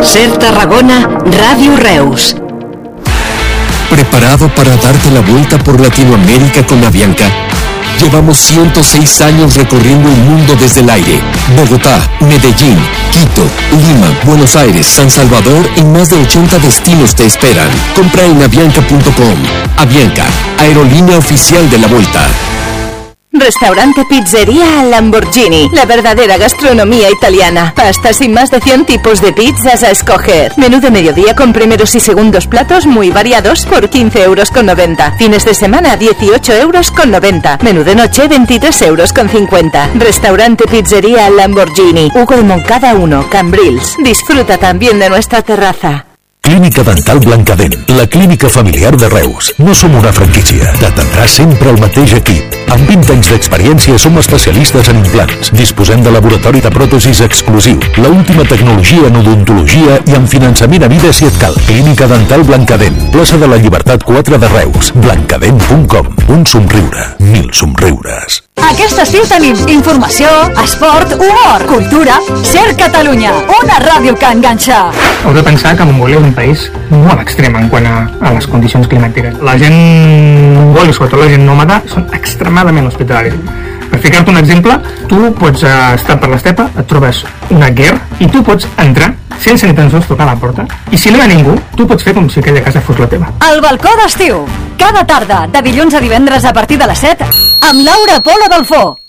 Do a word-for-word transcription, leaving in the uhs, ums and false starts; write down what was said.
Ser Tarragona, Radio Reus. ¿Preparado para darte la vuelta por Latinoamérica con Avianca? Llevamos ciento seis años recorriendo el mundo desde el aire. Bogotá, Medellín, Quito, Lima, Buenos Aires, San Salvador y más de ochenta destinos te esperan. Compra en avianca punto com. Avianca, aerolínea oficial de la Vuelta. Restaurante Pizzería Lamborghini, la verdadera gastronomía italiana. Pastas y más de cien tipos de pizzas a escoger. Menú de mediodía con primeros y segundos platos muy variados por quince euros con noventa. Fines de semana dieciocho euros con noventa. Menú de noche veintitrés euros con cincuenta. Restaurante Pizzería Lamborghini, Hugo de Moncada uno, Cambrils. Disfruta también de nuestra terraza. Clínica Dental Blancadent, la clínica familiar de Reus. No som una franquícia. T'atendrà sempre el mateix equip. Amb vint anys d'experiència som especialistes en implants. Disposem de laboratori de pròtesis exclusiu, la última tecnologia en odontologia i amb finançament a vida si et cal. Clínica Dental Blancadent, plaça de la Llibertat quatre de Reus. blancadent punt com. Un somriure, mil somriures. Aquest estiu tenim informació, esport, humor, cultura. Ser Catalunya, una ràdio que enganxa. Heu de pensar que Mongolia és un país molt a l'extrem en quant a, a les condicions climàtiques. La gent mongola, sobretot la gent nòmada, són extremadament hospitalaris. Per ficar-te un exemple, tu pots uh, estar per l'estepa, et trobes una guerra i tu pots entrar sense ni tan sols tocar la porta. I si no hi ha ningú, tu pots fer com si aquella casa fos la teva. El balcó d'estiu, cada tarda, de dilluns a divendres a partir de les set, amb Laura Pola Dalfó.